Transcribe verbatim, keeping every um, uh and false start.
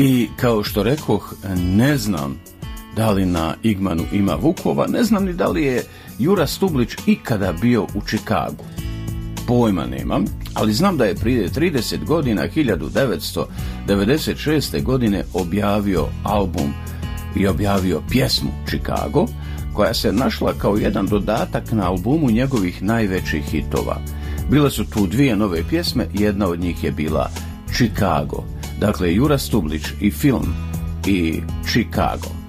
I kao što rekoh, ne znam da li na Igmanu ima Vukova, ne znam ni da li je Jura Stublić ikada bio u Čikagu. Pojma nemam, ali znam da je prije trideset godina, hiljadu devetsto devedeset šeste. godine objavio album i objavio pjesmu Chicago, koja se našla kao jedan dodatak na albumu njegovih najvećih hitova. Bile su tu dvije nove pjesme, jedna od njih je bila Chicago. Dakle, Jura Stublić i film i Chicago.